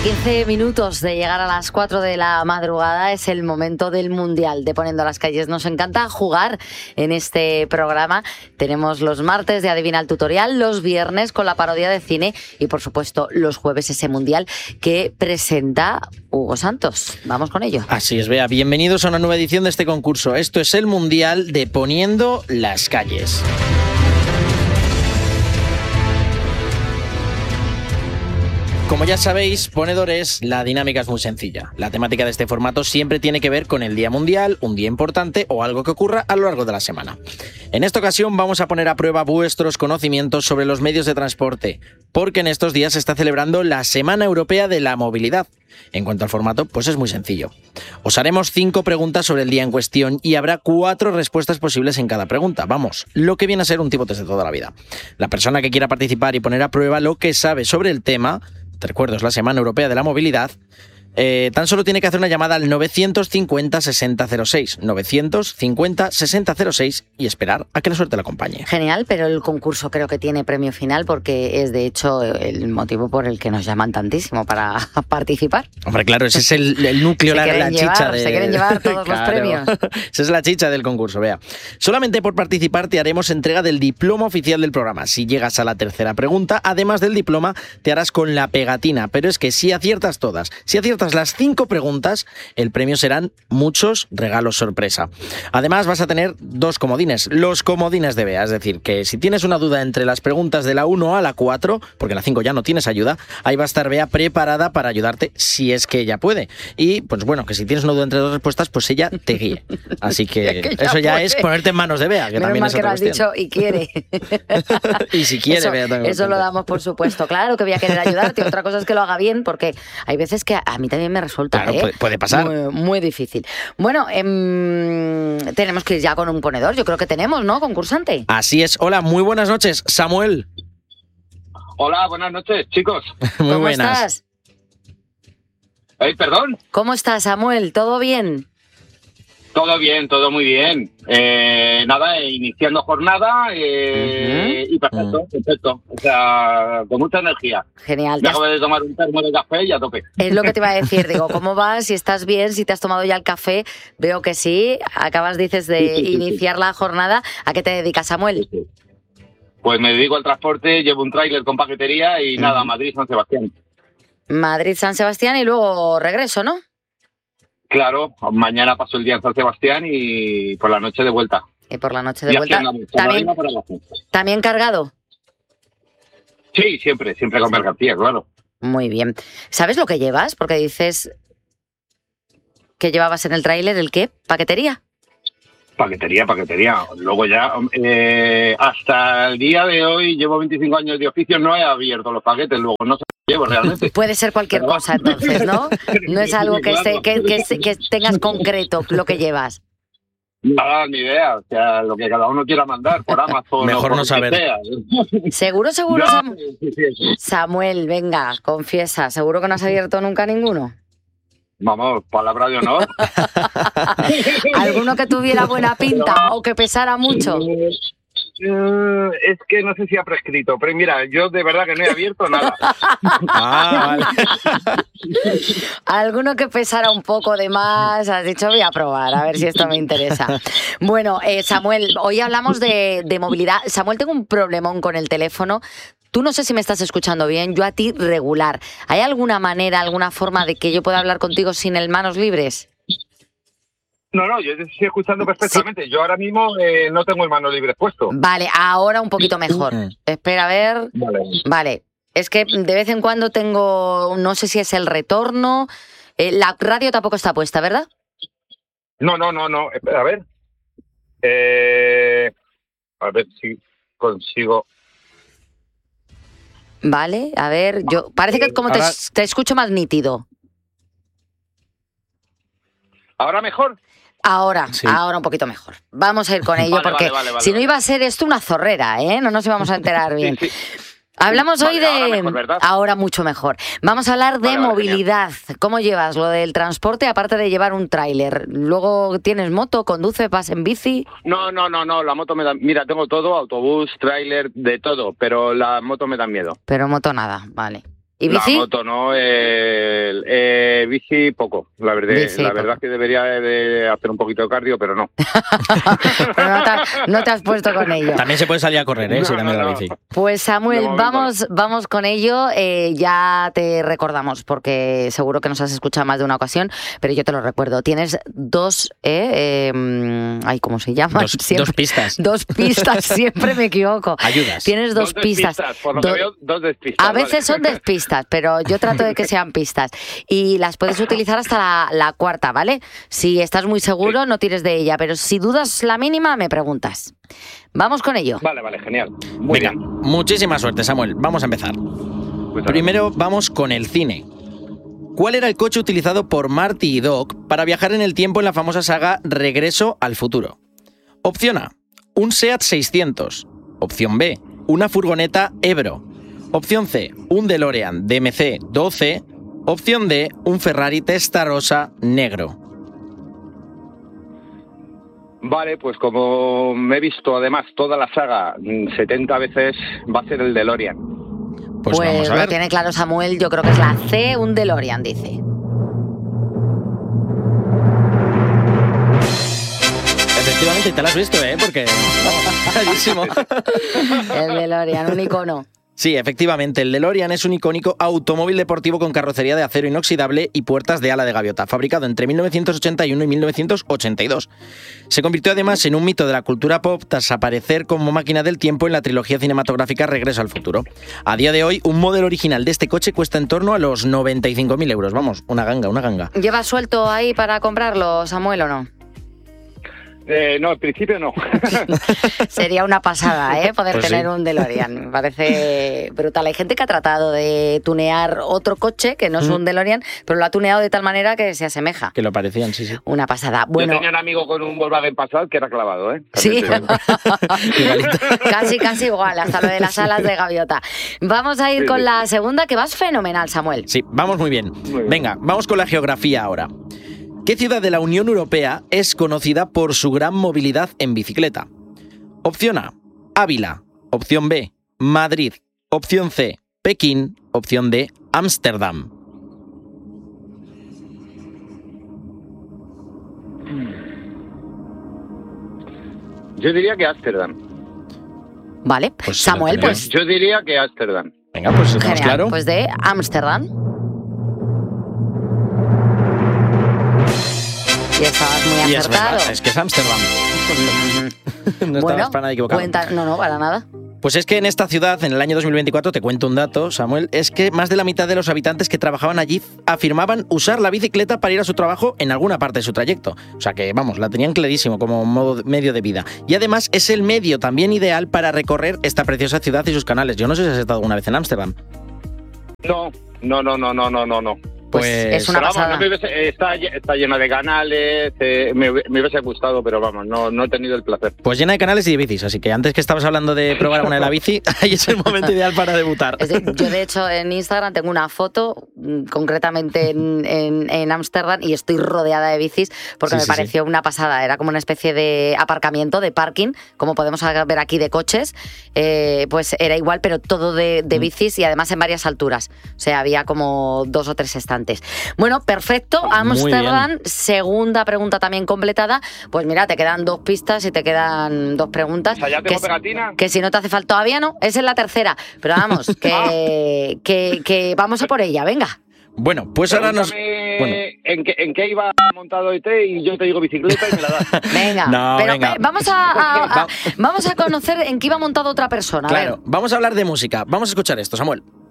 15 minutos de llegar a las 4 de la madrugada es el momento del Mundial de Poniendo las Calles. Nos encanta jugar en este programa. Tenemos los martes de Adivina el Tutorial, los viernes con la parodia de cine y, por supuesto, los jueves ese Mundial que presenta Hugo Santos. Vamos con ello. Así es, Bea. Bienvenidos a una nueva edición de este concurso. Esto es el Mundial de Poniendo las Calles. Como ya sabéis, ponedores, la dinámica es muy sencilla. La temática de este formato siempre tiene que ver con el Día Mundial, un día importante o algo que ocurra a lo largo de la semana. En esta ocasión vamos a poner a prueba vuestros conocimientos sobre los medios de transporte, porque en estos días se está celebrando la Semana Europea de la Movilidad. En cuanto al formato, pues es muy sencillo. Os haremos 5 preguntas sobre el día en cuestión y habrá 4 respuestas posibles en cada pregunta. Vamos, lo que viene a ser un tipo test de toda la vida. La persona que quiera participar y poner a prueba lo que sabe sobre el tema, te recuerdo, es la Semana Europea de la Movilidad, tan solo tiene que hacer una llamada al 950-6006, 950-6006 y esperar a que la suerte la acompañe. Genial, pero el concurso creo que tiene premio final porque es, de hecho, el motivo por el que nos llaman tantísimo para participar. Hombre, claro, ese es el núcleo, la chicha de... Se quieren llevar todos los premios. Esa es la chicha del concurso, Bea. Solamente por participar te haremos entrega del diploma oficial del programa. Si llegas a la tercera pregunta, además del diploma, te harás con la pegatina. Pero es que si aciertas todas, si aciertas las 5 preguntas, el premio serán muchos regalos sorpresa. Además, vas a tener 2 comodines, los comodines de Bea, es decir, que si tienes una duda entre las preguntas de la 1 a la 4, porque en la 5 ya no tienes ayuda, ahí va a estar Bea preparada para ayudarte si es que ella puede. Y, pues bueno, que si tienes una duda entre 2 respuestas, pues ella te guíe. Así que eso ya es ponerte en manos de Bea, que también es otra cuestión. Menos mal que lo has dicho y quiere. Y si quiere, Bea también. Eso lo damos por supuesto. Claro que voy a querer ayudarte. Otra cosa es que lo haga bien, porque hay veces que a mí también me resulta, claro, puede pasar. Muy difícil. Bueno, tenemos que ir ya con un ponedor. Yo creo que tenemos, ¿no, concursante? Así es. Hola, muy buenas noches, Samuel. Hola, buenas noches, chicos. Muy ¿Cómo buenas. estás? Perdón. ¿Cómo estás, Samuel? ¿Todo bien? Todo bien, todo muy bien. Nada, iniciando jornada y perfecto. O sea, con mucha energía. Genial. Me acabo de tomar un termo de café y a tope. Es lo que te iba a decir, digo, ¿cómo vas? Si estás bien, si te has tomado ya el café, veo que sí. Acabas, dices, de iniciar la jornada. ¿A qué te dedicas, Samuel? Sí. Pues me dedico al transporte, llevo un tráiler con paquetería y nada, Madrid-San Sebastián. Madrid-San Sebastián y luego regreso, ¿no? Claro, mañana paso el día en San Sebastián y por la noche de vuelta. Y por la noche de vuelta. ¿También cargado? Sí, siempre con mercancía, claro. Muy bien. ¿Sabes lo que llevas? Porque dices que llevabas en el tráiler, ¿el qué? ¿Paquetería? Paquetería. Luego ya, hasta el día de hoy, llevo 25 años de oficio, no he abierto los paquetes, luego no sé qué llevo realmente. Puede ser cualquier cosa entonces, ¿no? No es algo que tengas concreto lo que llevas. Nada, ni idea, o sea, lo que cada uno quiera mandar por Amazon. Mejor o por no saber. Sea. ¿Seguro, No, Samuel? sí. Samuel, venga, confiesa, ¿seguro que no has abierto nunca ninguno? Vamos, palabra de honor. ¿Alguno que tuviera buena pinta o que pesara mucho? Es que no sé si ha prescrito, pero mira, yo de verdad que no he abierto nada. Vale. Alguno que pesara un poco de más, has dicho voy a probar, a ver si esto me interesa. Bueno, Samuel, hoy hablamos de movilidad. Samuel, tengo un problemón con el teléfono. Tú no sé si me estás escuchando bien, yo a ti regular. ¿Hay alguna manera, alguna forma de que yo pueda hablar contigo sin el manos libres? No, yo te estoy escuchando perfectamente. Sí. Yo ahora mismo no tengo el mano libre puesto. Vale, ahora un poquito mejor. Espera, a ver. Vale. Es que de vez en cuando tengo, no sé si es el retorno. La radio tampoco está puesta, ¿verdad? No. Espera, a ver si consigo. Vale, a ver, yo parece que como ahora... te escucho más nítido. ¿Ahora mejor? Ahora un poquito mejor. Vamos a ir con ello porque si no iba a ser esto una zorrera, ¿eh? No nos íbamos a enterar bien. Sí. Hablamos hoy de... Ahora mucho mejor. Vamos a hablar de movilidad. Genial. ¿Cómo llevas lo del transporte, aparte de llevar un tráiler? ¿Luego tienes moto, conduces, vas en bici? No. La moto me da... Mira, tengo todo, autobús, tráiler, de todo, pero la moto me da miedo. Pero moto nada, vale. ¿Y bici? La moto no, bici poco. La verdad es que debería de hacer un poquito de cardio, pero no. Pero no te has puesto con ello. También se puede salir a correr, si también la bici. Pues Samuel, vamos con ello. Ya te recordamos, porque seguro que nos has escuchado más de una ocasión, pero yo te lo recuerdo. Tienes dos, ¿cómo se llama? Dos pistas. Dos pistas, siempre me equivoco. Ayudas. Tienes dos pistas. Por lo que veo, dos despistas. A veces son despistas, pero yo trato de que sean pistas. Y las puedes utilizar hasta la cuarta, ¿vale? Si estás muy seguro, no tires de ella, pero si dudas la mínima, me preguntas. Vamos con ello. Vale, genial. Muy bien. Muchísima suerte, Samuel. Vamos a empezar. Primero vamos con el cine. ¿Cuál era el coche utilizado por Marty y Doc para viajar en el tiempo en la famosa saga Regreso al futuro? Opción A, un Seat 600. Opción B, una furgoneta Ebro. Opción C, un DeLorean DMC-12. Opción D, un Ferrari Testarossa negro. Vale, pues como me he visto además toda la saga 70 veces, va a ser el DeLorean. Pues vamos a ver. Lo tiene claro Samuel, yo creo que es la C, un DeLorean, dice. Efectivamente, te la has visto, porque... clarísimo. El DeLorean, un icono. Sí, efectivamente, el DeLorean es un icónico automóvil deportivo con carrocería de acero inoxidable y puertas de ala de gaviota, fabricado entre 1981 y 1982. Se convirtió además en un mito de la cultura pop tras aparecer como máquina del tiempo en la trilogía cinematográfica Regreso al futuro. A día de hoy, un modelo original de este coche cuesta en torno a los 95.000 euros. Vamos, una ganga. ¿Llevas suelto ahí para comprarlo, Samuel, o no? No, al principio no. Sería una pasada, poder tener un DeLorean. Me parece brutal. Hay gente que ha tratado de tunear otro coche que no es un DeLorean, pero lo ha tuneado de tal manera que se asemeja. Que lo parecían, sí. Una pasada. Bueno, yo tenía un amigo con un Volkswagen Passat que era clavado, Sí. Casi igual, hasta lo de las alas de gaviota. Vamos a ir con la segunda, que vas fenomenal, Samuel. Sí, vamos muy bien. Venga, vamos con la geografía ahora. ¿Qué ciudad de la Unión Europea es conocida por su gran movilidad en bicicleta? Opción A, Ávila. Opción B, Madrid. Opción C, Pekín. Opción D, Ámsterdam. Yo diría que Ámsterdam. Vale, pues Samuel, pues... Yo diría que Ámsterdam. Venga, pues genial, claro. Pues de Ámsterdam. Y estabas muy acertado. Es que es Ámsterdam. No estabas para nada equivocado. No, para nada. Pues es que en esta ciudad, en el año 2024, te cuento un dato, Samuel, es que más de la mitad de los habitantes que trabajaban allí afirmaban usar la bicicleta para ir a su trabajo en alguna parte de su trayecto. O sea que, vamos, la tenían clarísimo como medio de vida. Y además es el medio también ideal para recorrer esta preciosa ciudad y sus canales. Yo no sé si has estado alguna vez en Ámsterdam. No. Pues es una pasada. Está llena de canales, me hubiese gustado, pero vamos, no he tenido el placer. Pues llena de canales y de bicis, así que antes que estabas hablando de probar una de la bici, ahí es el momento ideal para debutar. Yo de hecho en Instagram tengo una foto, concretamente en Ámsterdam, y estoy rodeada de bicis porque me pareció una pasada. Era como una especie de aparcamiento, de parking, como podemos ver aquí de coches, pues era igual, pero todo de bicis y además en varias alturas. O sea, había como 2 o 3 estantes. Bueno, perfecto. Ámsterdam, segunda pregunta también completada. Pues mira, te quedan 2 pistas y te quedan 2 preguntas. O sea, ¿ya tengo pegatina? Que si no te hace falta todavía, no. Esa es la tercera. Pero vamos, que vamos a por ella, venga. Bueno, pues ahora nos... ¿En qué iba montado ET? Y yo te digo bicicleta y me la das. Venga, venga. Vamos a conocer en qué iba montado otra persona. Claro, vamos a hablar de música. Vamos a escuchar esto, Samuel.